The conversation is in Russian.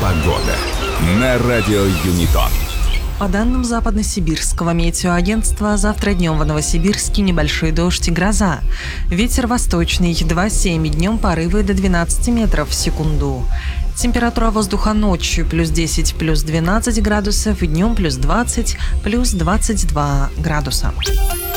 Погода на радио Юнитон. По данным Западно-Сибирского метеоагентства, завтра днем в Новосибирске небольшой дождь и гроза. Ветер восточный 2,7, днем порывы до 12 метров в секунду. Температура воздуха ночью плюс 10, плюс 12 градусов, и днем плюс 20, плюс 22 градуса.